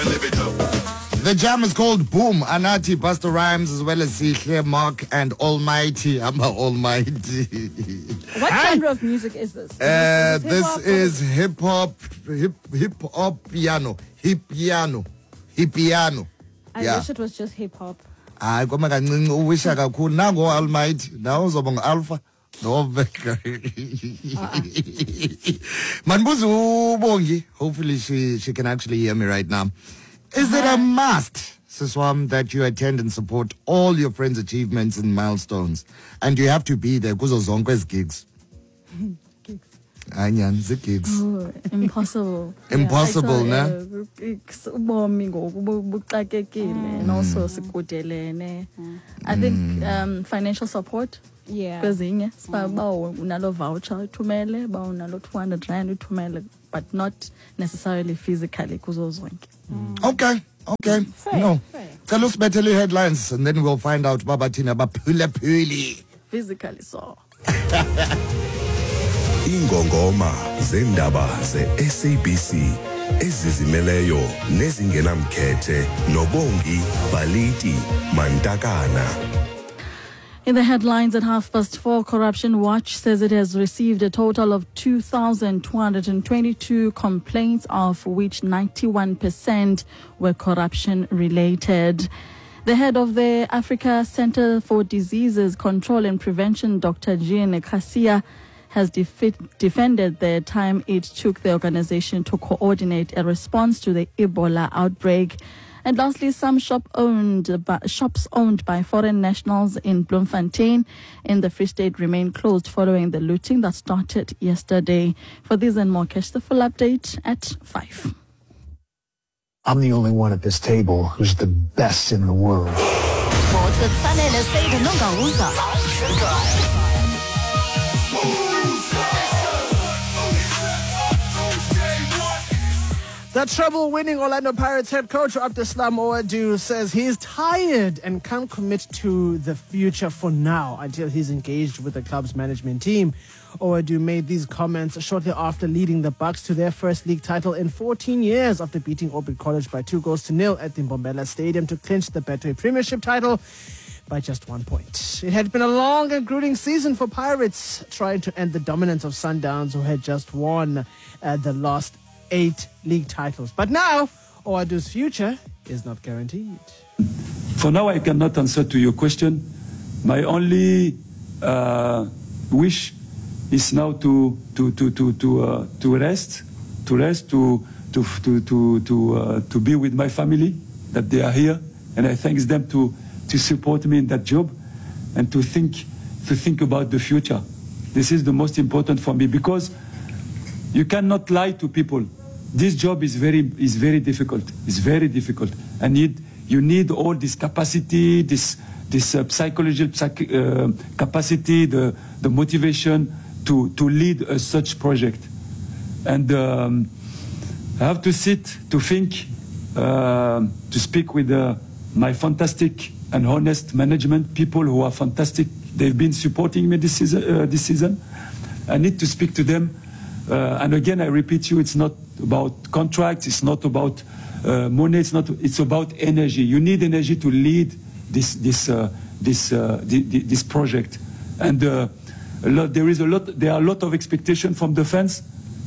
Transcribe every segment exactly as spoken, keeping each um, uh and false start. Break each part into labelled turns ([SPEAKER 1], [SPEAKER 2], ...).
[SPEAKER 1] The jam is called Boom. Anati, Busta Rhymes, as well as Sihle, Mark, and Almighty. I'm a Almighty.
[SPEAKER 2] What genre of music is this?
[SPEAKER 1] Uh,
[SPEAKER 2] Is
[SPEAKER 1] this
[SPEAKER 2] hip-hop
[SPEAKER 1] is hip hop, hip hip hop piano, hip piano, hip piano.
[SPEAKER 2] I
[SPEAKER 1] Yeah.
[SPEAKER 2] wish it was just hip hop.
[SPEAKER 1] Hayi koma kancinci uwisha kakhulu nango Almighty nawo uzoba ngo-alpha noveka manbuza ubongi. Hopefully she she can actually hear me right now. Is it a must, Siswam, that you attend and support all your friends' achievements and milestones, and you have to be there kuzo zonke ezi gigs?
[SPEAKER 2] Gigs.
[SPEAKER 1] Anyani zigigs.
[SPEAKER 2] Oh, impossible.
[SPEAKER 1] Impossible,
[SPEAKER 2] yeah,
[SPEAKER 1] ne?
[SPEAKER 2] Ubomi ngoku buxakekile and also sikudelene. I think um, financial support.
[SPEAKER 3] Yeah.
[SPEAKER 2] Kwezinye siba unalo voucher uthumele, ba unalo two hundred rand uthumele, but not necessarily physically kuzo zonke.
[SPEAKER 1] Okay, okay.
[SPEAKER 3] Fair,
[SPEAKER 1] no.
[SPEAKER 3] fair.
[SPEAKER 1] Tell us better headlines, and then we'll find out babathina baphula phuli.
[SPEAKER 2] Physically so.
[SPEAKER 4] Ingongoma zendaba ze-S A B C ezizimeleyo nezingenamkhethe nobongi Baliti Mantakana.
[SPEAKER 2] In the headlines at half past four, Corruption Watch says it has received a total of two thousand two hundred twenty-two complaints, of which ninety-one percent were corruption related. The head of the Africa Center for Diseases Control and Prevention, Doctor Jean Kasia, has defi- defended the time it took the organization to coordinate a response to the Ebola outbreak. And lastly, some shop owned by, shops owned by foreign nationals in Bloemfontein in the Free State remain closed following the looting that started yesterday. For this and more, catch the full update at five.
[SPEAKER 5] I'm the only one at this table who's the best in the world.
[SPEAKER 6] The treble-winning Orlando Pirates head coach Abdeslam Ouaddou says he's tired and can't commit to the future for now until he's engaged with the club's management team. Ouaddou made these comments shortly after leading the Bucks to their first league title in fourteen years after beating Orbit College by two goals to nil at the Mbombela Stadium to clinch the Betway Premiership title by just one point. It had been a long and grueling season for Pirates, trying to end the dominance of Sundowns, who had just won uh, the last eight league titles. But now, Ouaddou's future is not guaranteed.
[SPEAKER 7] For now, I cannot answer to your question. My only uh, wish is now to to to to to, uh, to rest, to rest, to to to to to, uh, to be with my family, that they are here, and I thank them to to support me in that job, and to think to think about the future. This is the most important for me, because you cannot lie to people. This job is very is very difficult. It's very difficult. I need you need all this capacity, this this uh, psychological psych, uh, capacity, the the motivation to to lead a such project. And um, I have to sit to think, uh, to speak with uh, my fantastic and honest management people who are fantastic. They've been supporting me this season. Uh, this season, I need to speak to them. Uh, and again, I repeat you, it's not about contracts, it's not about uh, money, it's not. It's about energy. You need energy to lead this this uh, this uh, the, the, this project. And uh, a lot, there is a lot. There are a lot of expectation from the fans.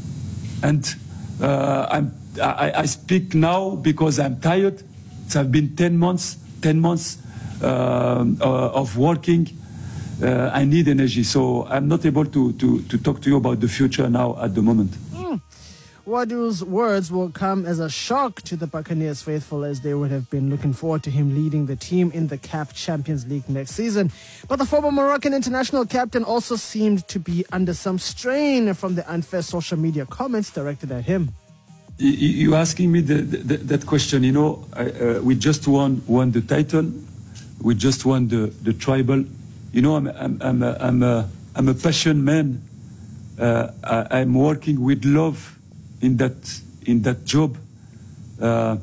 [SPEAKER 7] And uh, I'm, I, I speak now because I'm tired. It's have been ten months, ten months uh, uh, of working. Uh, I need energy, so I'm not able to, to, to talk to you about the future now at the moment.
[SPEAKER 6] Mm. Ouaddou's words will come as a shock to the Buccaneers faithful, as they would have been looking forward to him leading the team in the C A F Champions League next season. But the former Moroccan international captain also seemed to be under some strain from the unfair social media comments directed at him.
[SPEAKER 7] You, you asking me the, the, that question, you know, I, uh, we just won, won the title, we just won the, the tribal. You know, I'm, I'm, I'm, a, I'm, a, I'm a passionate man. Uh, I, I'm working with love in that, in that job. Uh,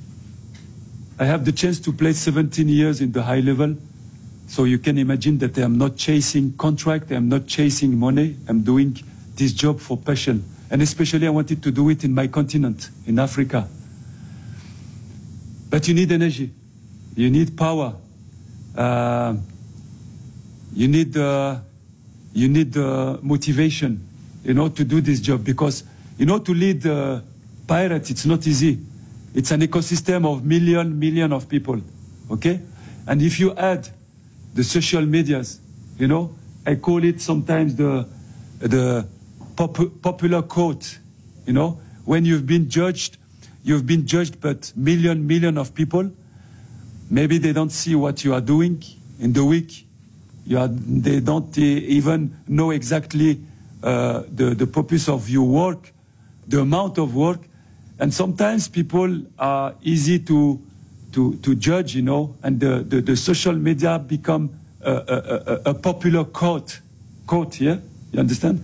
[SPEAKER 7] I have the chance to play seventeen years in the high level. So you can imagine that I'm not chasing contract, I'm not chasing money. I'm doing this job for passion. And especially I wanted to do it in my continent, in Africa. but you need energy, you need power, uh, you need uh, you need uh, motivation, you know, to do this job, because you know, to lead uh, Pirates, it's not easy. It's an ecosystem of million million of people, okay? And if you add the social medias, you know, I call it sometimes the the pop popular quote, you know, when you've been judged, you've been judged by million, million of people. Maybe they don't see what you are doing in the week. You are, they don't uh, even know exactly uh, the, the purpose of your work, the amount of work. And sometimes people are easy to, to, to judge, you know, and the, the, the social media become a, a, a, a popular quote, quote, yeah? You understand?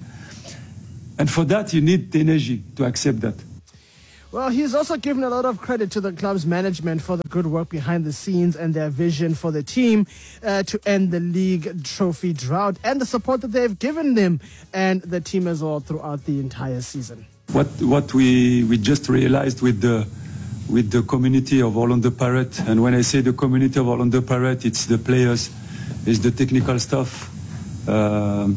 [SPEAKER 7] And for that, you need the energy to accept that.
[SPEAKER 6] Well, he's also given a lot of credit to the club's management for the good work behind the scenes and their vision for the team uh, to end the league trophy drought, and the support that they've given them and the team as well throughout the entire season.
[SPEAKER 7] What what we, we just realized with the with the community of Orlando Pirates, and when I say the community of Orlando Pirates, it's the players, it's the technical staff, uh,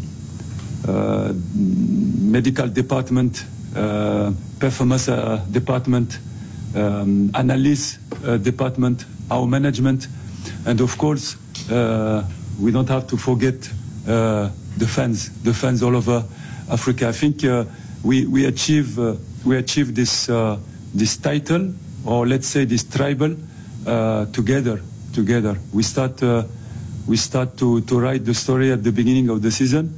[SPEAKER 7] uh, medical department, uh, performance uh, department, um, analyst uh, department, our management, and of course uh, we don't have to forget uh, the fans, the fans all over Africa. I think uh, we we achieve uh, we achieve this uh, this title, or let's say this tribal, uh, together. Together, we start uh, we start to to write the story at the beginning of the season.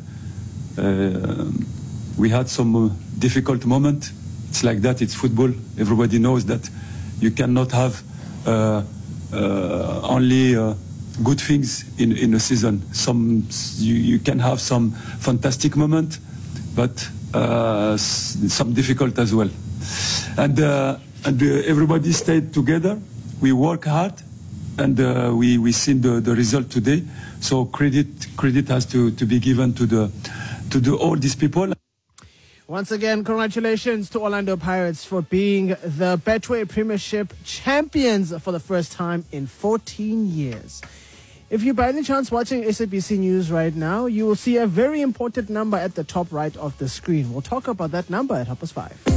[SPEAKER 7] Uh, we had some uh, difficult moment. It's like that. It's football. Everybody knows that you cannot have uh, uh, only uh, good things in in a season. Some you, you can have some fantastic moment, but uh, some difficult as well. And uh, and uh, everybody stayed together. We work hard, and uh, we we seen the, the result today. So credit credit has to, to be given to the to the, all these people.
[SPEAKER 6] Once again, congratulations to Orlando Pirates for being the Betway Premiership champions for the first time in fourteen years. If you're by any chance watching S A B C News right now, you will see a very important number at the top right of the screen. We'll talk about that number at half past five.